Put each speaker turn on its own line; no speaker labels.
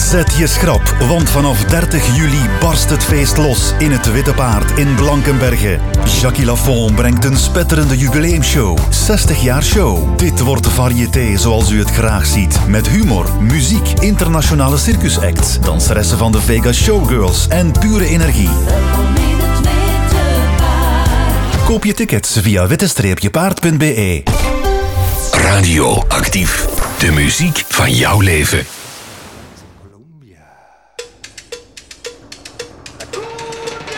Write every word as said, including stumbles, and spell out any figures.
Zet je schrap, want vanaf dertig juli barst het feest los in het Witte Paard in Blankenberge. Jackie Lafont brengt een spetterende jubileumshow. zestig jaar show. Dit wordt variété zoals u het graag ziet. Met humor, muziek, internationale circusacts, danseressen van de Vegas Showgirls en pure energie. Koop je tickets via witte paard punt be.
Radio Actief. De muziek van jouw leven.